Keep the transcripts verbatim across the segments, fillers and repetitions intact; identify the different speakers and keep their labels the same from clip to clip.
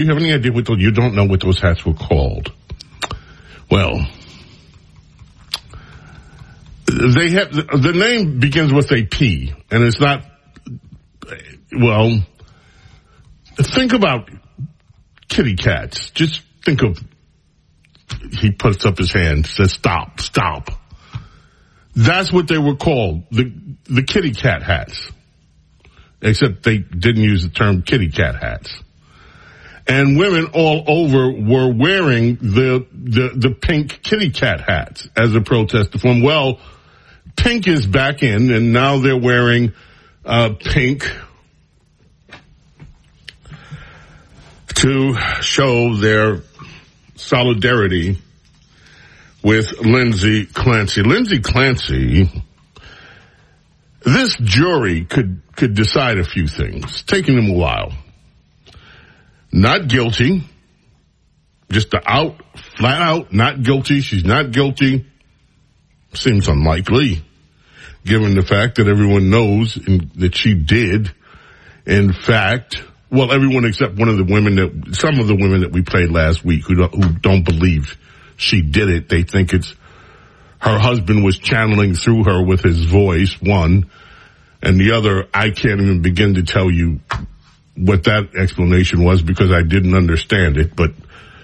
Speaker 1: you have any idea what those, you don't know what those hats were called? Well, they have, the name begins with a P, and it's not, well, think about kitty cats. Just think of, he puts up his hand, says stop, stop. That's what they were called, the, the kitty cat hats. Except they didn't use the term kitty cat hats. And women all over were wearing the, the, the pink kitty cat hats as a protest to form. Well, pink is back in, and now they're wearing, uh, pink to show their solidarity with Lindsay Clancy. Lindsay Clancy, this jury could, could decide a few things, taking them a while. Not guilty, just the out, flat out, not guilty. She's not guilty. Seems unlikely, given the fact that everyone knows in, that she did, in fact, well, everyone except one of the women that, some of the women that we played last week who don't, who don't believe she did it. They think it's her husband was channeling through her with his voice, one, and the other, I can't even begin to tell you what that explanation was because I didn't understand it, but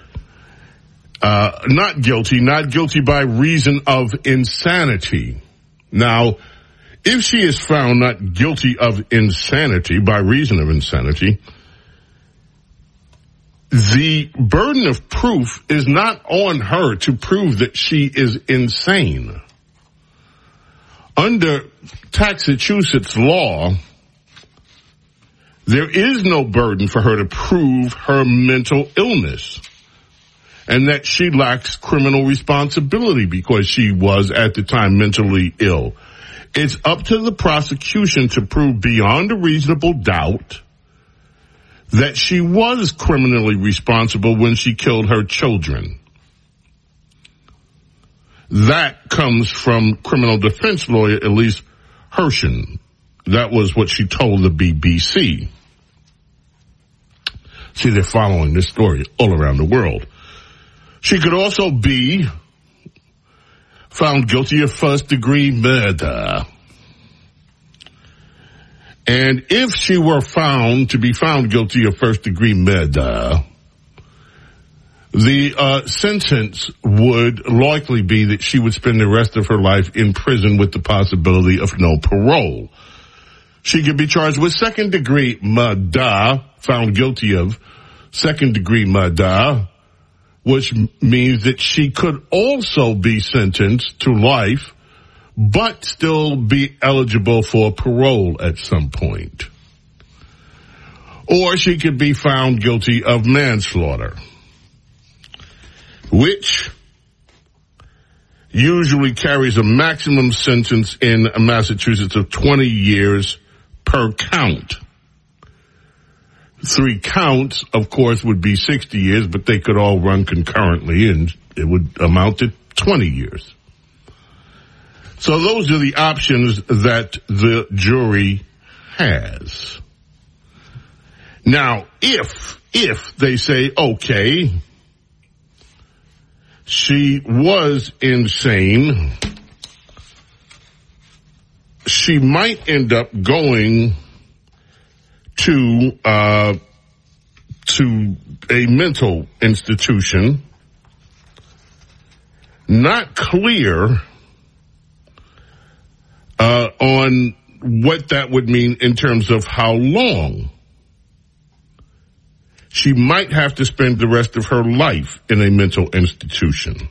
Speaker 1: uh not guilty, not guilty by reason of insanity. Now, if she is found not guilty of insanity by reason of insanity, the burden of proof is not on her to prove that she is insane. Under Massachusetts law, there is no burden for her to prove her mental illness and that she lacks criminal responsibility because she was at the time mentally ill. It's up to the prosecution to prove beyond a reasonable doubt that she was criminally responsible when she killed her children. That comes from criminal defense lawyer Elise Hershen. That was what she told the B B C. See, they're following this story all around the world. She could also be found guilty of first-degree murder. And if she were found to be found guilty of first-degree murder, the uh, sentence would likely be that she would spend the rest of her life in prison with the possibility of no parole. She could be charged with second-degree murder, found guilty of second-degree murder, which means that she could also be sentenced to life, but still be eligible for parole at some point. Or she could be found guilty of manslaughter, which usually carries a maximum sentence in Massachusetts of twenty years per count. Three counts, of course, would be sixty years, but they could all run concurrently, and it would amount to twenty years. So those are the options that the jury has. Now, if, if they say, okay, she was insane, she might end up going to uh to a mental institution. Not clear uh on what that would mean in terms of how long. She might have to spend the rest of her life in a mental institution.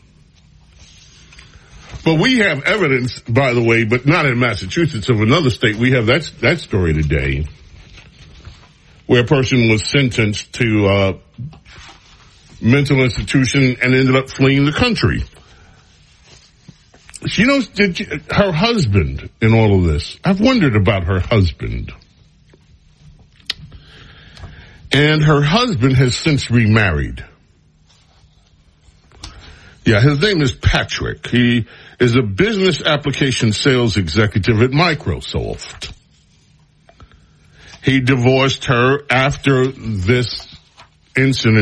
Speaker 1: But we have evidence, by the way, but not in Massachusetts, of another state. We have that that story today, where a person was sentenced to uh mental institution and ended up fleeing the country. You know, did you, her husband in all of this, I've wondered about her husband. And her husband has since remarried. Yeah, his name is Patrick. He is a business application sales executive at Microsoft. He divorced her after this incident